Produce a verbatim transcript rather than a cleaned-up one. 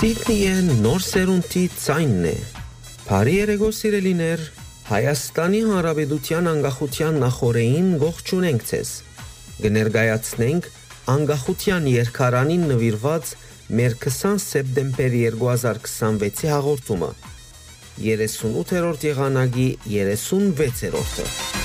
Սիդնիը նոր սերունդի ցայնն է։ Բարի երեկո սիրելիներ, Հայաստանի Հանրապետության անկախության նախօրեին ողջունենք ձեզ։ Կներկայացնենք անկախության երկարանին նվիրված մեր քսան սեպտեմբեր երկու հազար քսանվեցի հաղորդումը։ երեսունութերորդ եղանակի երեսունվեցերորդը։